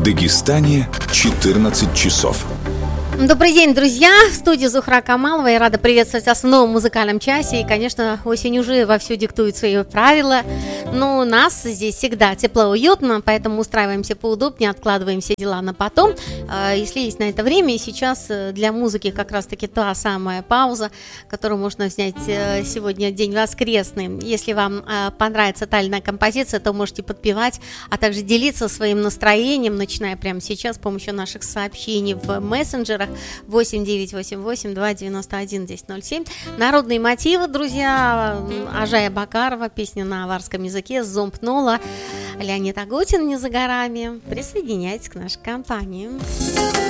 Дагестане 14 часов. Добрый день, друзья! В студии Зухра Камалова. Я рада приветствовать вас в новом музыкальном часе. И, конечно, осень уже вовсю диктует свои правила. Но у нас здесь всегда тепло и уютно, поэтому устраиваемся поудобнее, откладываем все дела на потом. Если есть на это время, и сейчас для музыки как раз-таки та самая пауза, которую можно взять сегодня день воскресный. Если вам понравится та или иная композиция, то можете подпевать, а также делиться своим настроением, начиная прямо сейчас с помощью наших сообщений в мессенджерах 8-988-291-1007. Народные мотивы, друзья, Ажая Бакарова, песня на аварском языке, Зомб Нола, Леонид Агутин не за горами. Присоединяйтесь к нашей компании.